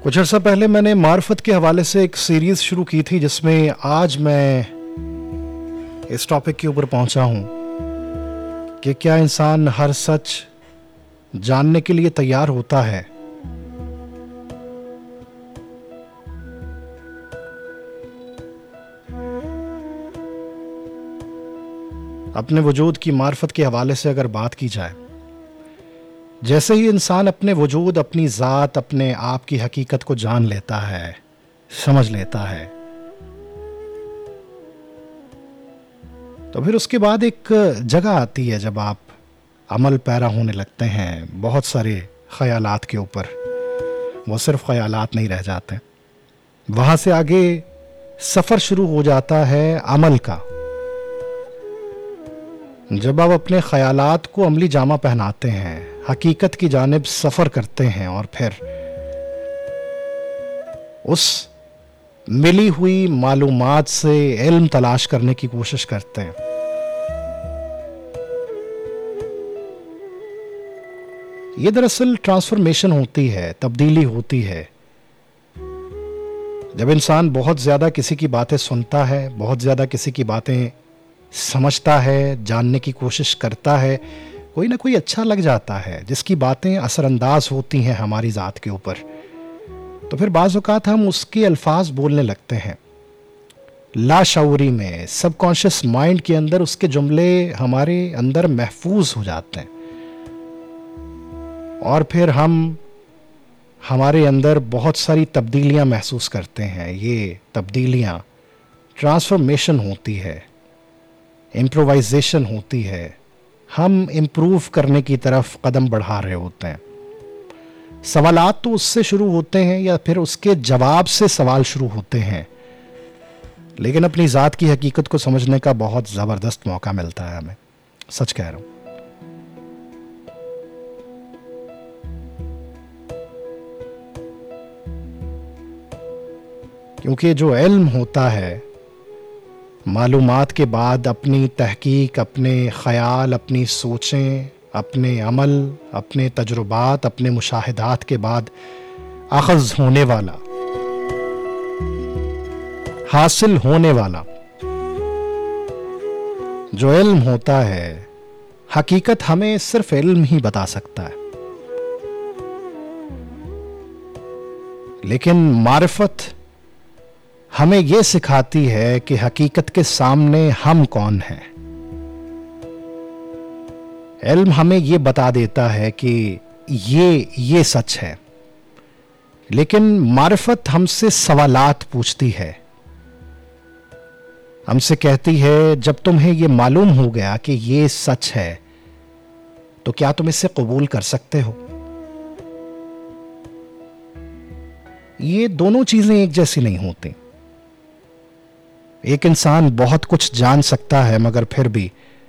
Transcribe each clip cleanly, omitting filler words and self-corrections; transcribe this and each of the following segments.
कुछ अर्सा पहले मैंने मार्फत के हवाले से एक सीरीज़ शुरू की थी, जिसमें आज मैं इस टॉपिक के ऊपर पहुंचा हूं कि क्या इंसान हर सच जानने के लिए तैयार होता है। अपने वजूद की मार्फत के हवाले से अगर बात की जाए, जैसे ही इंसान अपने वजूद, अपनी ज़ात, अपने आप की हकीकत को जान लेता है, समझ लेता है, तो फिर उसके बाद एक जगह आती है जब आप अमल पैरा होने लगते हैं बहुत सारे ख्यालात के ऊपर। वो सिर्फ ख्यालात नहीं रह जाते, वहाँ से आगे सफ़र शुरू हो जाता है अमल का। जब आप अपने ख्यालात को अमली जामा पहनाते हैं, हकीकत की जानिब सफ़र करते हैं और फिर उस मिली हुई मालूमात से इल्म तलाश करने की कोशिश करते हैं, ये दरअसल ट्रांसफॉर्मेशन होती है, तब्दीली होती है। जब इंसान बहुत ज़्यादा किसी की बातें सुनता है, बहुत ज़्यादा किसी की बातें समझता है, जानने की कोशिश करता है, कोई ना कोई अच्छा लग जाता है जिसकी बातें असरअंदाज होती हैं हमारी ज़ात के ऊपर, तो फिर बाज़ औक़ात हम उसके अल्फाज बोलने लगते हैं। लाशऊरी में, सबकॉन्शियस माइंड के अंदर उसके जुमले हमारे अंदर महफूज हो जाते हैं और फिर हम हमारे अंदर बहुत सारी तब्दीलियां महसूस करते हैं। ये तब्दीलियां ट्रांसफॉर्मेशन होती है, इम्प्रोवाइजेशन होती है, हम इम्प्रूव करने की तरफ कदम बढ़ा रहे होते हैं। सवालात तो उससे शुरू होते हैं या फिर उसके जवाब से सवाल शुरू होते हैं, लेकिन अपनी ज़ात की हकीकत को समझने का बहुत ज़बरदस्त मौका मिलता है हमें। सच कह रहा हूँ। क्योंकि जो इल्म होता है, मालूमात के बाद अपनी तहकीक, अपने ख़याल, अपनी सोचें, अपने अमल, अपने तजुर्बात, अपने मुशाहिदात के बाद अख़ज़ होने वाला, हासिल होने वाला जो इल्म होता है, हकीकत हमें सिर्फ इल्म ही बता सकता है। लेकिन मारिफत हमें यह सिखाती है कि हकीकत के सामने हम कौन हैं। इल्म हमें यह बता देता है कि ये सच है, लेकिन मारिफत हमसे सवालात पूछती है, हमसे कहती है जब तुम्हें यह मालूम हो गया कि ये सच है, तो क्या तुम इसे कबूल कर सकते हो? ये दोनों चीजें एक जैसी नहीं होती। एक इंसान बहुत कुछ जान सकता है मगर फिर भी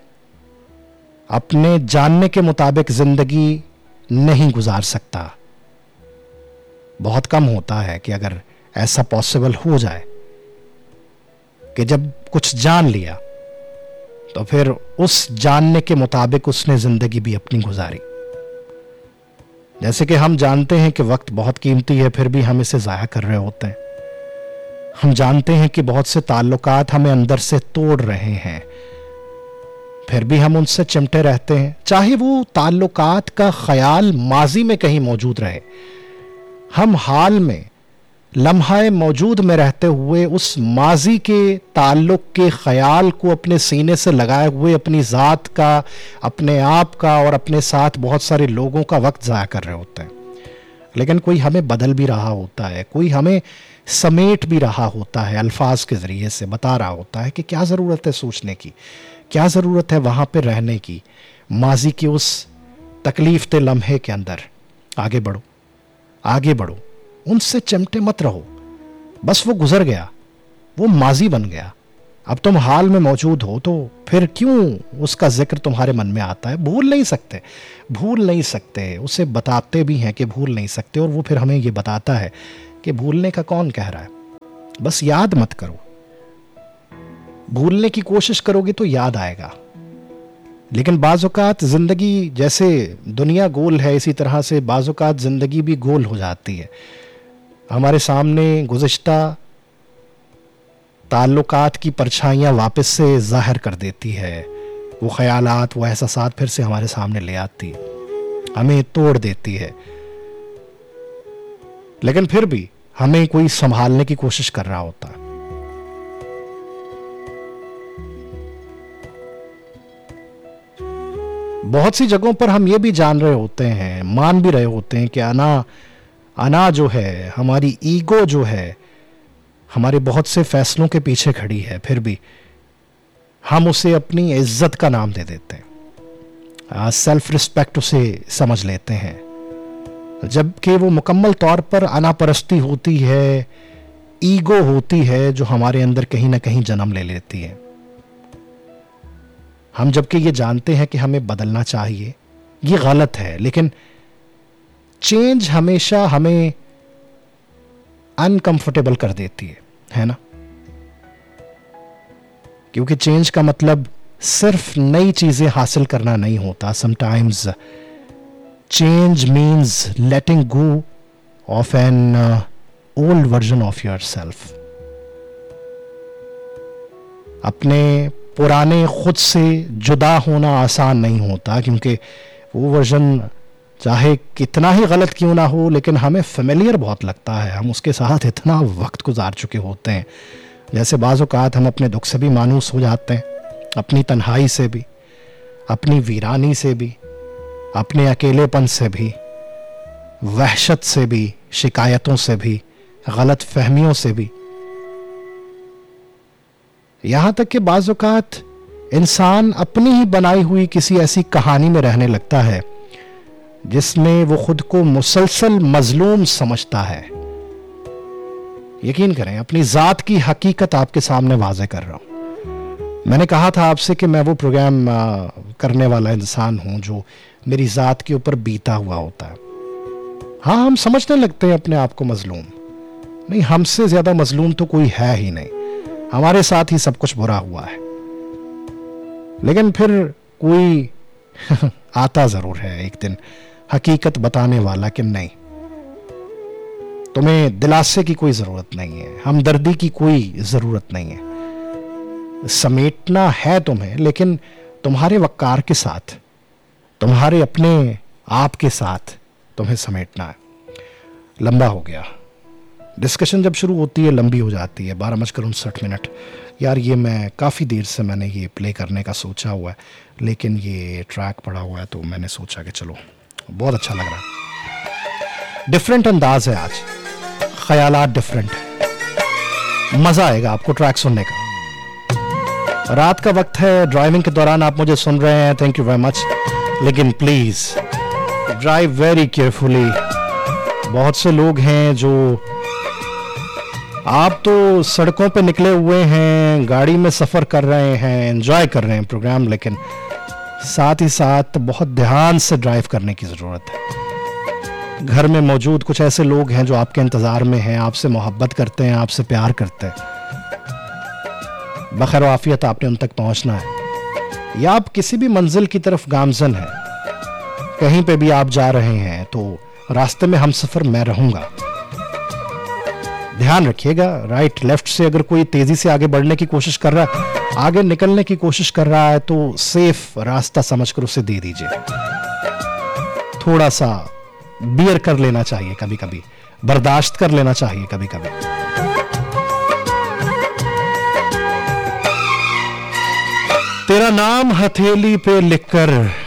अपने जानने के मुताबिक जिंदगी नहीं गुजार सकता। बहुत कम होता है कि अगर ऐसा पॉसिबल हो जाए कि जब कुछ जान लिया तो फिर उस जानने के मुताबिक उसने जिंदगी भी अपनी गुजारी। जैसे कि हम जानते हैं कि वक्त बहुत कीमती है, फिर भी हम इसे ज़ाया कर रहे होते हैं। हम जानते हैं कि बहुत से ताल्लुकात हमें अंदर से तोड़ रहे हैं, फिर भी हम उनसे चिमटे रहते हैं, चाहे वो ताल्लुकात का ख्याल माजी में कहीं मौजूद रहे। हम हाल में, लम्हाए मौजूद में रहते हुए उस माजी के ताल्लुक के ख्याल को अपने सीने से लगाए हुए अपनी ज़ात का, अपने आप का और अपने साथ बहुत सारे लोगों का वक्त ज़ाया कर रहे होते हैं। लेकिन कोई हमें बदल भी रहा होता है, कोई हमें समेट भी रहा होता है, अल्फाज के ज़रिए से बता रहा होता है कि क्या ज़रूरत है सोचने की, क्या ज़रूरत है वहाँ पे रहने की। माजी के उस तकलीफ़ लम्हे के अंदर आगे बढ़ो, आगे बढ़ो, उनसे चिमटे मत रहो। बस वो गुजर गया, वो माजी बन गया, अब तुम हाल में मौजूद हो, तो फिर क्यों उसका जिक्र तुम्हारे मन में आता है? भूल नहीं सकते, भूल नहीं सकते। उसे बताते भी हैं कि भूल नहीं सकते, और वो फिर हमें ये बताता है कि भूलने का कौन कह रहा है, बस याद मत करो। भूलने की कोशिश करोगे तो याद आएगा, लेकिन बाज़ औक़ात ज़िंदगी, जैसे दुनिया गोल है इसी तरह से बाज़ औक़ात ज़िंदगी भी गोल हो जाती है। हमारे सामने गुज़िश्ता ताल्लुकात की परछाइयाँ वापस से ज़ाहिर कर देती है। वो ख़यालात, वो एहसासात फिर से हमारे सामने ले आती है, हमें तोड़ देती है। लेकिन फिर भी हमें कोई संभालने की कोशिश कर रहा होता है। बहुत सी जगहों पर हम ये भी जान रहे होते हैं, मान भी रहे होते हैं कि अना जो है, हमारी ईगो जो है, हमारे बहुत से फैसलों के पीछे खड़ी है, फिर भी हम उसे अपनी इज्जत का नाम दे देते हैं, सेल्फ रिस्पेक्ट उसे समझ लेते हैं, जबकि वो मुकम्मल तौर पर अनापरस्ती होती है, ईगो होती है जो हमारे अंदर कहीं ना कहीं जन्म ले लेती है। हम जबकि ये जानते हैं कि हमें बदलना चाहिए, ये गलत है, लेकिन चेंज हमेशा हमें अनकंफर्टेबल कर देती है ना? क्योंकि चेंज का मतलब सिर्फ नई चीजें हासिल करना नहीं होता। Sometimes change means letting go of an old version of yourself. अपने पुराने खुद से जुदा होना आसान नहीं होता, क्योंकि वो वर्जन चाहे कितना ही गलत क्यों ना हो, लेकिन हमें फेमिलियर बहुत लगता है। हम उसके साथ इतना वक्त गुजार चुके होते हैं, जैसे बाज़ औक़ात हम अपने दुख से भी मायूस हो जाते हैं, अपनी तन्हाई से भी, अपनी वीरानी से भी, अपने अकेलेपन से भी, वहशत से भी, शिकायतों से भी, गलत फहमियों से भी। यहां तक कि बाज़ औक़ात इंसान अपनी ही बनाई हुई किसी ऐसी कहानी में रहने लगता है जिसमें वो खुद को मुसलसल मजलूम समझता है। यकीन करें, अपनी जात की हकीकत आपके सामने वाज़े कर रहा हूं। मैंने कहा था आपसे कि मैं वो प्रोग्राम करने वाला इंसान हूं जो मेरी जात के ऊपर बीता हुआ होता है। हाँ, हम समझने लगते हैं अपने आप को मजलूम। नहीं, हमसे ज्यादा मजलूम तो कोई है ही नहीं, हमारे साथ ही सब कुछ बुरा हुआ है। लेकिन फिर कोई आता जरूर है एक दिन हकीकत बताने वाला कि नहीं, तुम्हें दिलासे की कोई जरूरत नहीं है, हमदर्दी की कोई जरूरत नहीं है। समेटना है तुम्हें, लेकिन तुम्हारे वकार के साथ, तुम्हारे अपने आप के साथ तुम्हें समेटना है। लंबा हो गया डिस्कशन, जब शुरू होती है लंबी हो जाती है। 12:59। यार, ये मैं काफ़ी देर से मैंने ये प्ले करने का सोचा हुआ है, लेकिन ये ट्रैक पड़ा हुआ है तो मैंने सोचा कि चलो, बहुत अच्छा लग रहा है। डिफरेंट अंदाज है आज, ख्यालात डिफरेंट है, मज़ा आएगा आपको ट्रैक सुनने का। रात का वक्त है, ड्राइविंग के दौरान आप मुझे सुन रहे हैं, थैंक यू वेरी मच। लेकिन प्लीज़ ड्राइव वेरी केयरफुली। बहुत से लोग हैं जो, आप तो सड़कों पे निकले हुए हैं, गाड़ी में सफ़र कर रहे हैं, एंजॉय कर रहे हैं प्रोग्राम, लेकिन साथ ही साथ बहुत ध्यान से ड्राइव करने की ज़रूरत है। घर में मौजूद कुछ ऐसे लोग हैं जो आपके इंतज़ार में हैं, आपसे मोहब्बत करते हैं, आपसे प्यार करते हैं। बखैर आफियत आपने उन तक पहुंचना है। या आप किसी भी मंजिल की तरफ गामजन हैं, कहीं पे भी आप जा रहे हैं तो रास्ते में हम सफ़र मैं रहूँगा। ध्यान रखिएगा, राइट लेफ्ट से अगर कोई तेजी से आगे बढ़ने की कोशिश कर रहा है, आगे निकलने की कोशिश कर रहा है, तो सेफ रास्ता समझकर उसे दे दीजिए। थोड़ा सा बियर कर लेना चाहिए, कभी कभी बर्दाश्त कर लेना चाहिए कभी कभी। तेरा नाम हथेली पे लिखकर